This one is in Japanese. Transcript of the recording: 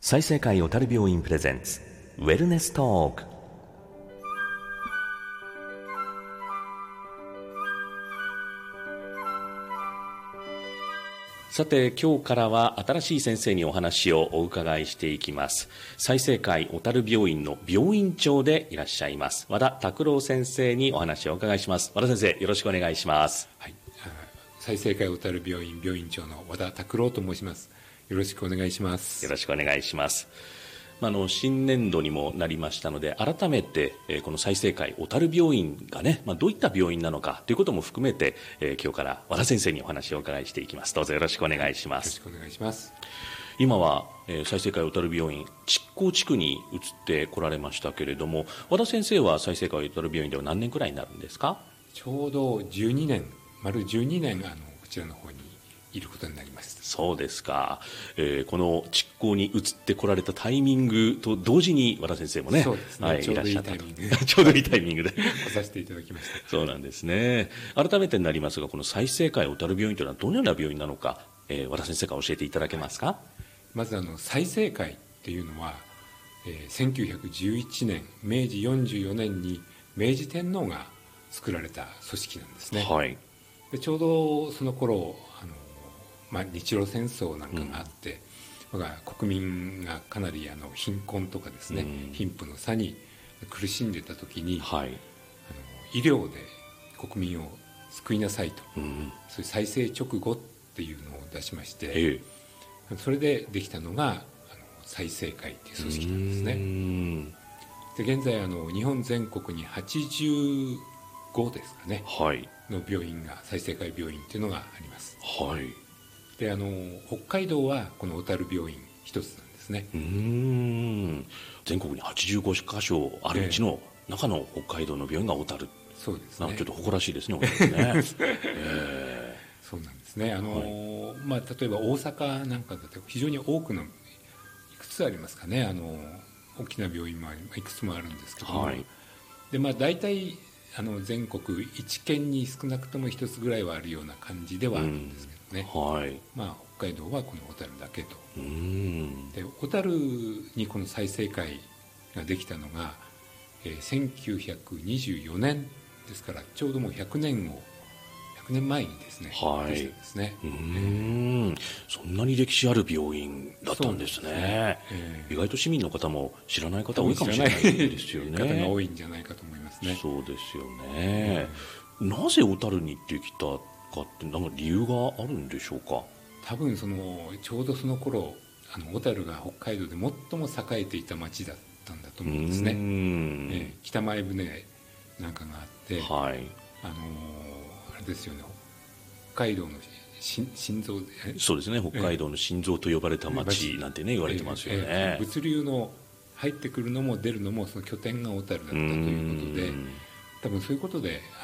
済生会小樽病院プレゼンツウェルネストーク。さて、今日からは新しい先生にお話をお伺いしていきます。済生会小樽病院の病院長でいらっしゃいます和田拓郎先生にお話をお伺いします。和田先生、よろしくお願いします。 はい、済生会小樽病院病院長の和田拓郎と申します。よろしくお願いします。 よろしくお願いします。新年度にもなりましたので、改めて、この済生会小樽病院がね、どういった病院なのかということも含めて、今日から和田先生にお話をお伺いしていきます。どうぞよろしくお願いします。 よろしくお願いします。 今は、済生会小樽病院築港地区に移ってこられましたけれども、和田先生は済生会小樽病院では何年くらいになるんですか？ ちょうど12年丸12年こちらの方にいることになります。 そうですか。この築港に移ってこられたタイミングと同時に和田先生もね、 そうですね、ちょうどいいタイミングでちょうどいいタイミングで来させていただきました。 そうなんですね。改めてになりますが、この済生会小樽病院というのはどのような病院なのか、和田先生から教えていただけますか？ まず済生会っていうのは、1911年明治44年に明治天皇が作られた組織なんですね。 はい。 でちょうどその頃日露戦争なんかがあって、国民がかなり貧困とかですね、貧富の差に苦しんでた時に、 はい、 医療で国民を救いなさいと、そういう再生直後っていうのを出しまして、それでできたのが済生会っていう組織なんですね。で現在日本全国に85ですかね、 はい、 の病院が済生会病院っていうのがあります。 はい。 で北海道はこの小樽病院一つなんですね。 全国に85箇所あるうちの中の北海道の病院が小樽。 そうですね。 ちょっと誇らしいですね、小樽ね。 そうなんですね。例えば大阪なんかだと非常に多くのいくつありますかね、大きな病院もいくつもあるんですけども、はい、で大体全国1県に少なくとも1つぐらいはあるような感じではあるんですけどね、はい、北海道はこの小樽だけと。で小樽にこの済生会ができたのが、1924年ですから、ちょうどもう100年前にですね、 はい、 できたんですね。 そんなに歴史ある病院だったんですね。意外と市民の方も知らない方多いかもしれないですよね。 方が多いんじゃないかと思いますね。 そうですよね。なぜ小樽に行ってきたかって何か理由があるんでしょうか？ 多分ちょうどその頃小樽が北海道で最も栄えていた町だったんだと思うんですね。北前船なんかがあって、はい、あれですよね、北海道の心臓で、 そうですね、北海道の心臓と呼ばれた町なんてね、言われてますよね。 物流の入ってくるのも出るのもその拠点が小樽だったということで、多分そういうことで